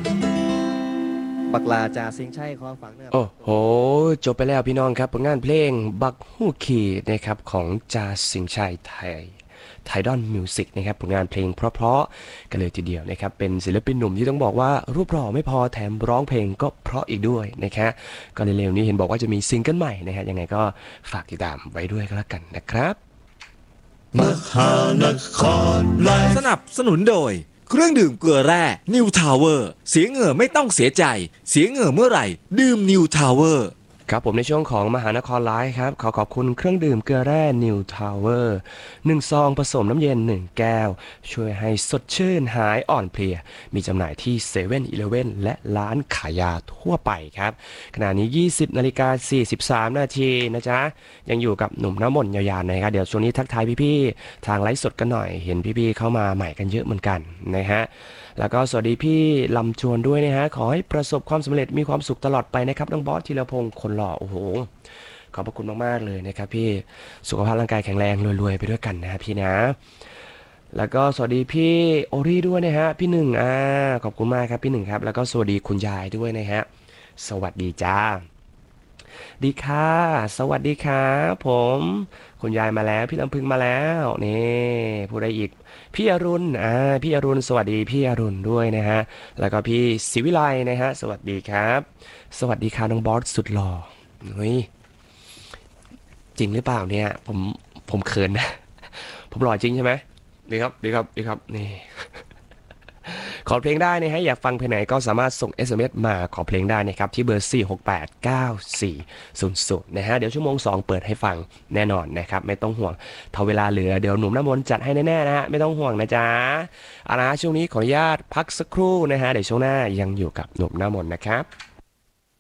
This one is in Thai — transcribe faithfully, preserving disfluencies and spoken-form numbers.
บักลาจ่าสิงห์ชัยขอฟังนะครับโอ้โหจบไปแล้วพี่น้องครับผลงานเพลงบักฮู้ขี่นะครับของจาสิงห์ชัยไทยไทดอนมิวสิกนะครับผลงานเพลงเพราะๆกันเลยทีเดียวนะครับเป็นศิลปินหนุ่มที่ต้องบอกว่ารูปหล่อไม่พอแถมร้องเพลงก็เพราะอีกด้วยนะครับก็เร็วๆนี้เห็นบอกว่าจะมีซิงเกิลใหม่นะฮะยังไงก็ฝากติดตามไว้ด้วยก็แล้วกันนะครับมหานครไลฟ์สนับสนุนโดยเครื่องดื่มเกลือแร่นิวทาวเวอร์เสียเหงื่อไม่ต้องเสียใจเสียเหงื่อเมื่อไหร่ดื่มนิวทาวเวอร์ครับผมในช่วงของมหานครไลฟ์ครับขอขอบคุณเครื่องดื่มเกลือแร่นิวทาวเวอร์หนึ่งซองผสมน้ำเย็นหนึ่งแก้วช่วยให้สดชื่นหายอ่อนเพลียมีจำหน่ายที่เซเว่นอีเลฟเว่นและร้านขายยาทั่วไปครับขณะนี้ยี่สิบนาฬิกาสี่สิบสามนาทีนะจ๊ะยังอยู่กับหนุ่มน้ำมนต์ยาวๆนะครับเดี๋ยวช่วงนี้ทักทายพี่ๆทางไลฟ์สดกันหน่อยเห็นพี่ๆเข้ามาใหม่กันเยอะเหมือนกันนะฮะแล้วก็สวัสดีพี่ลำจวนด้วยนะฮะขอให้ประสบความสำเร็จมีความสุขตลอดไปนะครับน้องบอสธีรพงศ์คนหล่อโอ้โหขอบพระคุณมากๆเลยนะครับพี่สุขภาพร่างกายแข็งแรงรวยๆไปด้วยกันนะฮะพี่นะแล้วก็สวัสดีพี่โอรี่ด้วยนะฮะพี่หนึ่งอ่าขอบคุณมากครับพี่หนึ่งครับแล้วก็สวัสดีคุณยายด้วยนะฮะสวัสดีจ้าดีค่ะสวัสดีครับผมคุณยายมาแล้วพี่ลำพึงมาแล้วนี่ผู้ใดอีกพี่อรุณอ่าพี่อรุณสวัสดีพี่อรุณด้วยนะฮะแล้วก็พี่ศิวิไลนะฮะสวัสดีครับสวัสดีค่ะน้องบอสสุดหล่อเฮ้ยจริงหรือเปล่าเนี่ยผมผมเขินนะผมหล่อจริงใช่ไหมดีครับดีครับดีครับนี่ ขอเพลงได้นะฮะอยากฟังเพลงไหนก็สามารถส่ง เอส เอ็ม เอส มาขอเพลงได้นะครับที่เบอร์สี่ หก แปด เก้า สี่ ศูนย์ ศูนย์นะฮะเดี๋ยวชั่วโมงสองเปิดให้ฟังแน่นอนนะครับไม่ต้องห่วงถ้าเวลาเหลือเดี๋ยวหนุ่มน้ำมนต์จัดให้แน่ๆนะฮะไม่ต้องห่วงนะจ๊ะเอาละช่วงนี้ขออนุญาตพักสักครู่นะฮะเดี๋ยวช่วงหน้ายังอยู่กับหนุ่มน้ำมนต์นะครับ